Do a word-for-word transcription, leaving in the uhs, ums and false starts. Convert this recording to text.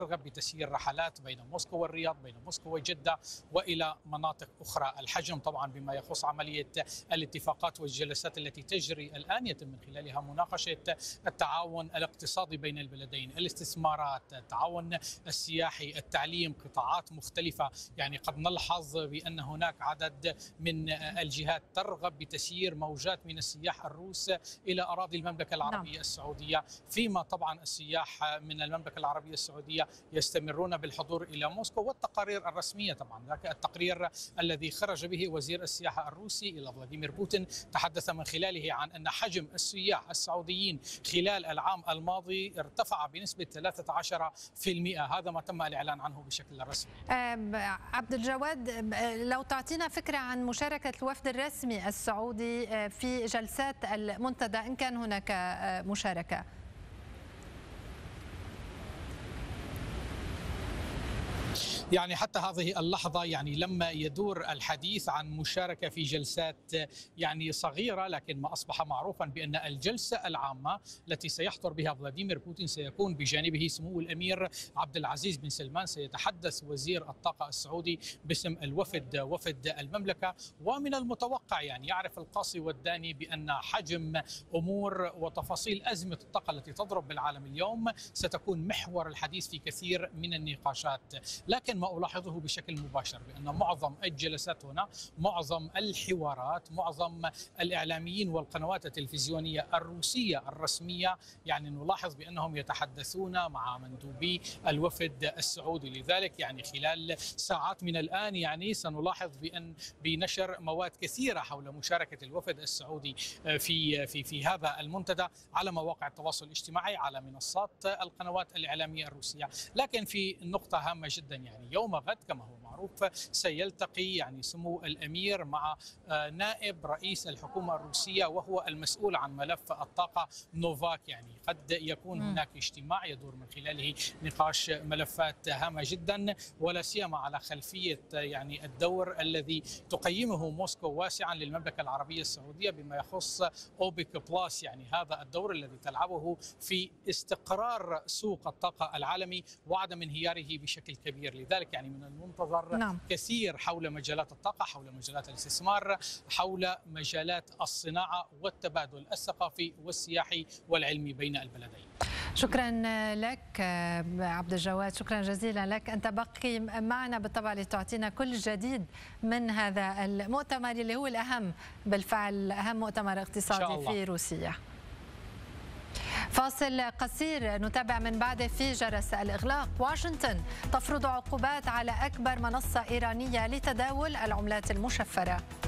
بتسيير رحلات بين موسكو والرياض، بين موسكو وجدة وإلى مناطق أخرى. الحجم طبعا بما يخص عملية الاتفاقات والجلسات التي تجري الآن يتم من خلالها مناقشة التعاون الاقتصادي بين البلدين، الاستثمارات، التعاون السياحي، التعليم، قطاعات مختلفة. يعني قد نلحظ بأن هناك عدد من الجهات ترغب بتسيير موجات من السياح الروس إلى أراضي المملكة العربية نعم. السعودية، فيما طبعا السياح من المملكة العربية السعودية يستمرون بالحضور إلى موسكو. والتقارير الرسمية طبعا، ذاك التقرير الذي خرج به وزير السياحة الروسي إلى فلاديمير بوتين تحدث من خلاله عن أن حجم السياح السعوديين خلال العام الماضي ارتفع بنسبة ثلاثة عشر بالمئة. هذا ما تم الإعلان عنه بشكل رسمي. عبد الجواد، لو تعطينا فكرة عن مشاركة الوفد الرسمي السعودي في جلسات المنتدى إن كان هناك مشاركة. يعني حتى هذه اللحظة يعني لما يدور الحديث عن مشاركة في جلسات يعني صغيرة، لكن ما أصبح معروفا بأن الجلسة العامة التي سيحضر بها فلاديمير بوتين سيكون بجانبه سمو الأمير عبد العزيز بن سلمان. سيتحدث وزير الطاقة السعودي باسم الوفد، وفد المملكة. ومن المتوقع يعني يعرف القاصي والداني بأن حجم أمور وتفاصيل أزمة الطاقة التي تضرب بالعالم اليوم ستكون محور الحديث في كثير من النقاشات. لكن ما ألاحظه بشكل مباشر بأن معظم الجلسات هنا، معظم الحوارات، معظم الإعلاميين والقنوات التلفزيونية الروسية الرسمية يعني نلاحظ بأنهم يتحدثون مع مندوبي الوفد السعودي. لذلك يعني خلال ساعات من الآن يعني سنلاحظ بأن بنشر مواد كثيرة حول مشاركة الوفد السعودي في في في هذا المنتدى على مواقع التواصل الاجتماعي، على منصات القنوات الإعلامية الروسية. لكن في نقطة هامة جدا، يعني يوم غد كما هو معروف سيلتقي يعني سمو الأمير مع نائب رئيس الحكومة الروسية وهو المسؤول عن ملف الطاقة نوفاك. يعني قد يكون هناك اجتماع يدور من خلاله نقاش ملفات هامة جدا، ولا سيما على خلفية يعني الدور الذي تقيمه موسكو واسعا للمملكة العربية السعودية بما يخص أوبك بلاس، يعني هذا الدور الذي تلعبه في استقرار سوق الطاقة العالمي وعدم انهياره بشكل كبير. لذلك يعني من المنتظر نعم. كثير حول مجالات الطاقة، حول مجالات الاستثمار، حول مجالات الصناعة والتبادل الثقافي والسياحي والعلمي بين البلدين. شكرا لك عبد الجواد، شكرا جزيلا لك. أنت بقي معنا بالطبع لتعطينا كل جديد من هذا المؤتمر اللي هو الأهم بالفعل، أهم مؤتمر اقتصادي في روسيا. فاصل قصير نتابع من بعده. في جرس الإغلاق، واشنطن تفرض عقوبات على أكبر منصة إيرانية لتداول العملات المشفرة.